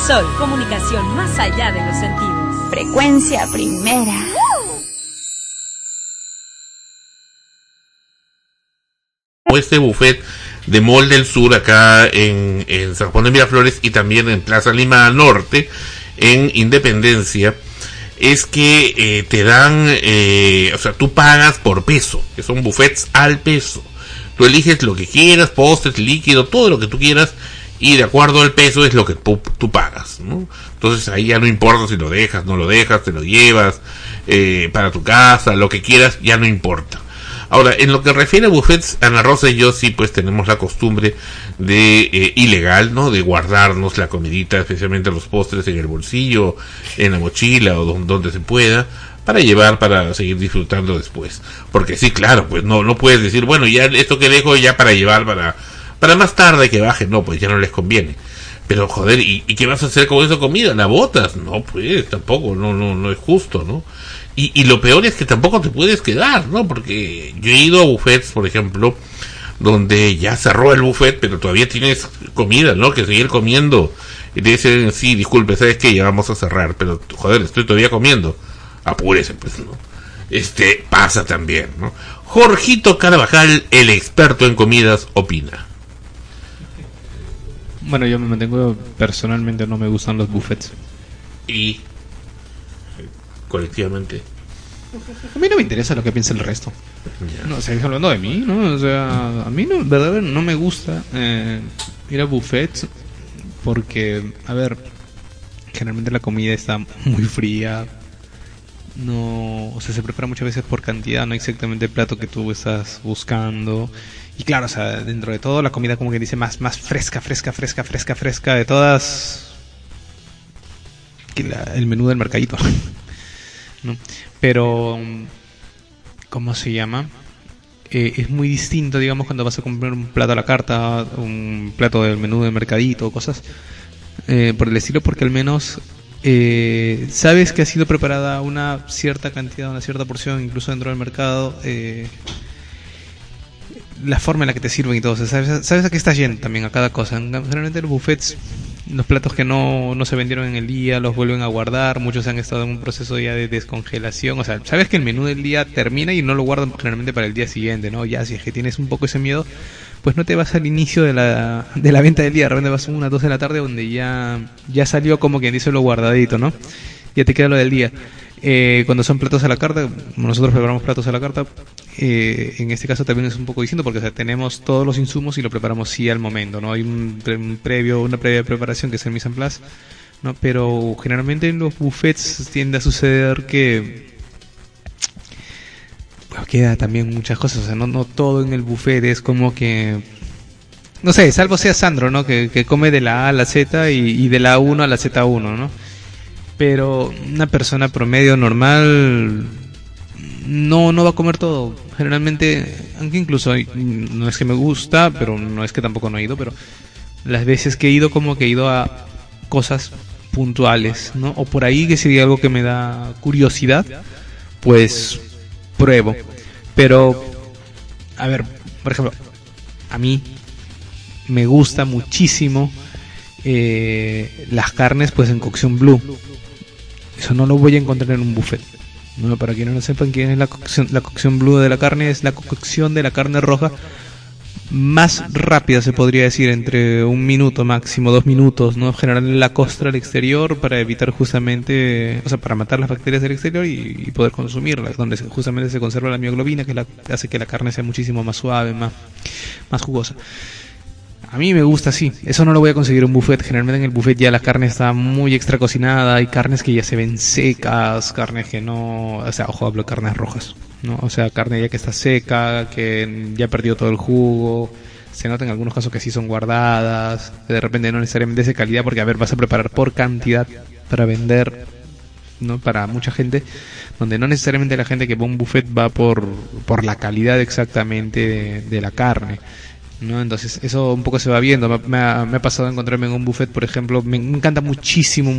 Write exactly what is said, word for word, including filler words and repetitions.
Sol, comunicación más allá de los sentidos. Frecuencia primera. Este buffet de Mall del Sur acá en, en San Juan de Miraflores y también en Plaza Lima Norte en Independencia es que eh, te dan eh, o sea, tú pagas por peso, que son buffets al peso. Tú eliges lo que quieras, postres, líquido, todo lo que tú quieras, y de acuerdo al peso es lo que tú, tú pagas, ¿no? Entonces ahí ya no importa si lo dejas, no lo dejas, te lo llevas eh, para tu casa, lo que quieras, ya no importa. Ahora, en lo que refiere a buffets, Ana Rosa y yo sí pues tenemos la costumbre de eh, ilegal, ¿no? De guardarnos la comidita, especialmente los postres, en el bolsillo, en la mochila o donde, donde se pueda, para llevar, para seguir disfrutando después. Porque sí, claro, pues no no puedes decir, bueno, ya esto que dejo ya para llevar para para más tarde que baje, no, pues ya no les conviene. Pero joder, ¿y, y qué vas a hacer con esa comida? ¿La botas? No, pues tampoco, no no no es justo, ¿no? Y, y lo peor es que tampoco te puedes quedar, ¿no? Porque yo he ido a buffets, por ejemplo, donde ya cerró el buffet, pero todavía tienes comida, ¿no? Que seguir comiendo. Y te dicen, sí, disculpe, ¿sabes qué? Ya vamos a cerrar, pero joder, estoy todavía comiendo. Apúrese, pues, ¿no? Este, pasa también, ¿no? Jorgito Carvajal, el experto en comidas, opina. Bueno, yo me mantengo, personalmente no me gustan los buffets. Y colectivamente, a mí no me interesa lo que piense el resto. ya. No, o sea, hablando de mí, ¿no? O sea, a mí no, verdad, no me gusta eh, ir a buffets porque, a ver, generalmente la comida está muy fría. No, o sea, se prepara muchas veces por cantidad, no exactamente el plato que tú estás buscando. Y claro, o sea, dentro de todo la comida como que dice más más fresca, fresca, fresca, fresca, fresca de todas que la, el menú del mercadito. ¿No? Pero ¿cómo se llama? Eh, es muy distinto, digamos, cuando vas a comprar un plato a la carta, un plato del menú del mercadito, cosas eh, por el estilo, porque al menos eh, sabes que ha sido preparada una cierta cantidad, una cierta porción, incluso dentro del mercado, eh, la forma en la que te sirven y todo, o sea, sabes, sabes a qué estás yendo también a cada cosa. Generalmente los buffets, los platos que no, no se vendieron en el día los vuelven a guardar, muchos han estado en un proceso ya de descongelación, o sea, sabes que el menú del día termina y no lo guardan generalmente para el día siguiente, ¿no? Ya si es que tienes un poco ese miedo, pues no te vas al inicio de la, de la venta del día, de repente vas a unas dos de la tarde donde ya, ya salió como quien dice lo guardadito, ¿no? Ya te queda lo del día. Eh, cuando son platos a la carta, como nosotros preparamos platos a la carta, eh, en este caso también es un poco distinto porque, o sea, tenemos todos los insumos y lo preparamos sí al momento, ¿no? Hay un, un previo, una previa preparación que es el mise en place, ¿no? Pero generalmente en los buffets tiende a suceder que bueno, queda también muchas cosas, o sea, no, no todo en el buffet es como que, no sé, salvo sea Sandro, ¿no? Que, que come de la A a la Z y, y de la uno a la Z uno, ¿no? Pero una persona promedio normal no no va a comer todo. Generalmente, aunque incluso no es que me gusta, pero no es que tampoco no he ido, pero las veces que he ido como que he ido a cosas puntuales, ¿no? O por ahí que si hay algo que me da curiosidad, pues pruebo. Pero, a ver, por ejemplo, a mí me gusta muchísimo eh, las carnes pues en cocción blue. Eso no lo voy a encontrar en un buffet. No, para quienes no sepan quién es la cocción, la cocción blue de la carne, es la cocción de la carne roja más rápida, se podría decir, entre un minuto máximo, dos minutos, ¿no? Generalmente la costra al exterior para evitar justamente, o sea, para matar las bacterias del exterior y, y poder consumirlas, donde justamente se conserva la mioglobina, que la, hace que la carne sea muchísimo más suave, más, más jugosa. A mí me gusta así, eso no lo voy a conseguir en un buffet. Generalmente en el buffet ya la carne está muy extra cocinada, hay carnes que ya se ven secas, carnes que no, o sea, ojo, hablo de carnes rojas, ¿no? O sea, carne ya que está seca, que ya perdió todo el jugo, se nota en algunos casos que sí son guardadas, de repente no necesariamente es de calidad, porque a ver, vas a preparar por cantidad para vender, ¿no? Para mucha gente, donde no necesariamente la gente que va a un buffet va por, por la calidad exactamente de, de la carne, ¿no? Entonces eso un poco se va viendo. Me, me, ha, me ha pasado a encontrarme en un buffet, por ejemplo, me encanta muchísimo